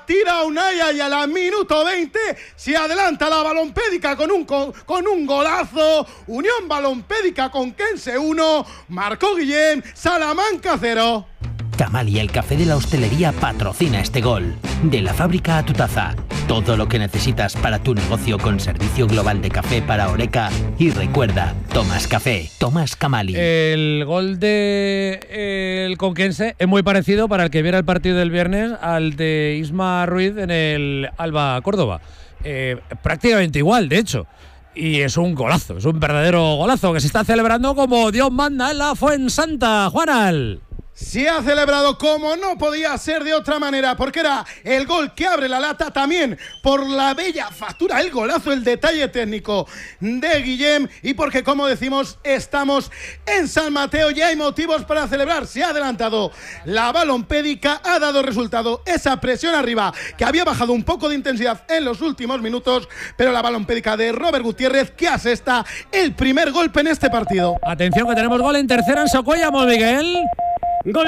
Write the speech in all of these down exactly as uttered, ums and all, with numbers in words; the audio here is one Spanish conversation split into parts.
tira Unaya y a la minuto veinte se adelanta la Balompédica con un, con, con un golazo. Unión Balompédica con Kense uno, marcó Guillem, Salamanca cero. Camali, el café de la hostelería, patrocina este gol. De la fábrica a tu taza. Todo lo que necesitas para tu negocio con servicio global de café para Horeca. Y recuerda, tomas café, tomas Camali. El gol de el Conquense es muy parecido, para el que viera el partido del viernes, al de Isma Ruiz en el Alba Córdoba. Eh, prácticamente igual, de hecho. Y es un golazo, es un verdadero golazo que se está celebrando como Dios manda en la Fuensanta, Juanal. Se ha celebrado como no podía ser de otra manera, porque era el gol que abre la lata, también por la bella factura, el golazo, el detalle técnico de Guillem, y porque, como decimos, estamos en San Mateo y hay motivos para celebrar. Se ha adelantado la Balompédica, ha dado resultado esa presión arriba que había bajado un poco de intensidad en los últimos minutos, pero la Balompédica de Robert Gutiérrez que asesta el primer golpe en este partido. Atención que tenemos gol en tercera en Socuéllamos, Miguel. Gol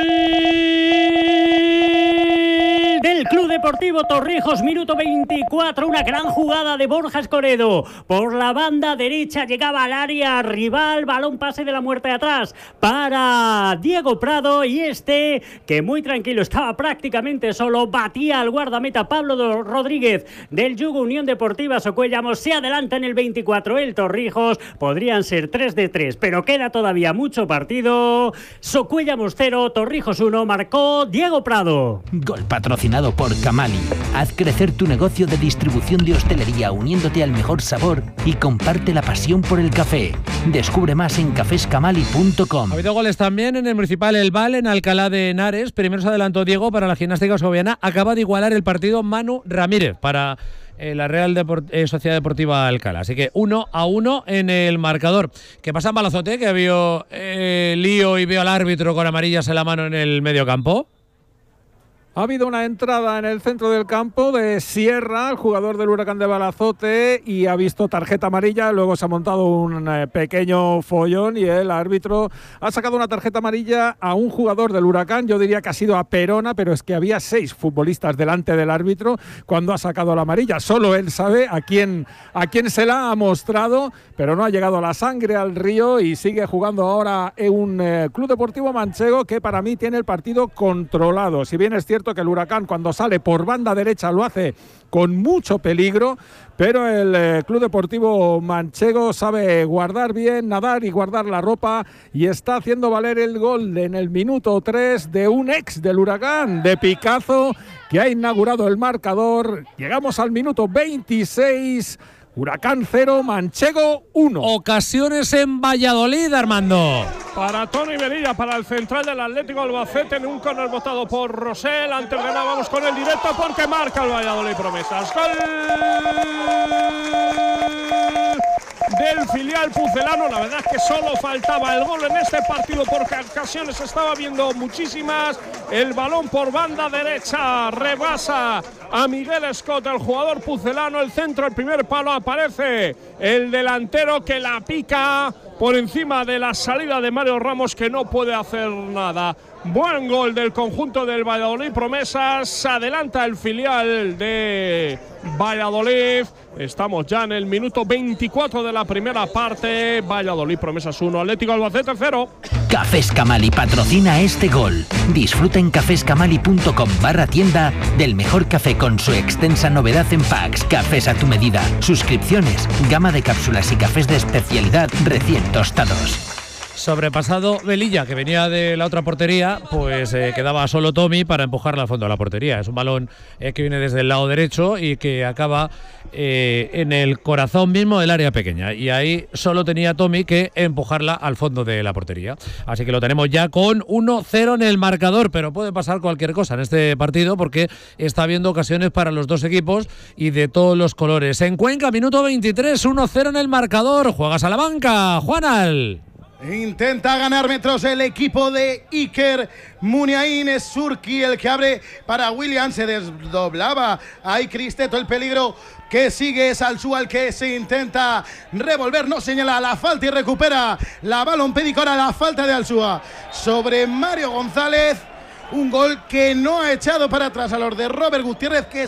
del Club Deportivo Torrijos, minuto veinticuatro, una gran jugada de Borja Escoredo. Por la banda derecha llegaba al área rival, balón pase de la muerte atrás para Diego Prado, y este, que muy tranquilo, estaba prácticamente solo, batía al guardameta Pablo Rodríguez del Yugo Unión Deportiva Socuéllamos. Se adelanta en el veinticuatro el Torrijos, podrían ser tres de tres, pero queda todavía mucho partido. Socuéllamos cero, Torrijos uno, marcó Diego Prado. Gol patrocinado por Camali. Haz crecer tu negocio de distribución de hostelería uniéndote al mejor sabor y comparte la pasión por el café. Descubre más en cafés camali punto com. Ha habido goles también en el Municipal El Val, en Alcalá de Henares. Primero se adelantó Diego para la gimnástica segoviana. Acaba de igualar el partido Manu Ramírez para Eh, la Real Deport- eh, Sociedad Deportiva Alcalá. Así que uno a uno en el marcador. ¿Qué pasa en Balazote? Que había eh, lío y veo al árbitro con amarillas en la mano en el medio campo. Ha habido una entrada en el centro del campo de Sierra, el jugador del Huracán de Balazote, y ha visto tarjeta amarilla. Luego se ha montado un eh, pequeño follón y el árbitro ha sacado una tarjeta amarilla a un jugador del Huracán. Yo diría que ha sido a Perona, pero es que había seis futbolistas delante del árbitro cuando ha sacado la amarilla. Solo él sabe a quién, a quién se la ha mostrado, pero no ha llegado la sangre al río y sigue jugando ahora en un eh, Club Deportivo Manchego que para mí tiene el partido controlado. Si bien es cierto que el Huracán, cuando sale por banda derecha, lo hace con mucho peligro, pero el eh, Club Deportivo Manchego sabe guardar bien, nadar y guardar la ropa, y está haciendo valer el gol en el minuto tres de un ex del Huracán, de Picazo, que ha inaugurado el marcador. Llegamos al minuto veintiséis. Huracán cero, Manchego uno. Ocasiones en Valladolid, Armando. Para Tony Velilla, para el central del Atlético Albacete, en un córner votado por Rosell. Antes de nada vamos con el directo porque marca el Valladolid Promesas. ¡Gol del filial pucelano! La verdad es que solo faltaba el gol en este partido porque ocasiones estaba viendo muchísimas. El balón por banda derecha rebasa a Miguel Scott, el jugador pucelano. El centro, el primer palo, aparece el delantero que la pica por encima de la salida de Mario Ramos, que no puede hacer nada. Buen gol del conjunto del Valladolid Promesas. Se adelanta el filial de Valladolid. Estamos ya en el minuto veinticuatro de la primera parte. Valladolid Promesas uno, Atlético Albacete cero. Cafés Camali patrocina este gol. Disfruta en cafés camali punto com barra tienda del mejor café con su extensa novedad en packs. Cafés a tu medida, suscripciones, gama de cápsulas y cafés de especialidad recién tostados. Sobrepasado Velilla, que venía de la otra portería, pues eh, quedaba solo Tommy para empujarla al fondo de la portería. Es un balón eh, que viene desde el lado derecho y que acaba eh, en el corazón mismo del área pequeña. Y ahí solo tenía Tommy que empujarla al fondo de la portería. Así que lo tenemos ya con uno cero en el marcador, pero puede pasar cualquier cosa en este partido porque está habiendo ocasiones para los dos equipos y de todos los colores. En Cuenca, minuto veintitrés, uno cero en el marcador. Juegas a la banca, Juanal. Intenta ganar metros el equipo de Iker Muniain. Es Surki el que abre para William. Se desdoblaba ahí Cristeto. El peligro que sigue es Alsúa el que se intenta revolver. No señala la falta y recupera la Balompédica. Ahora la falta de Alsúa sobre Mario González. Un gol que no ha echado para atrás a los de Robert Gutiérrez, que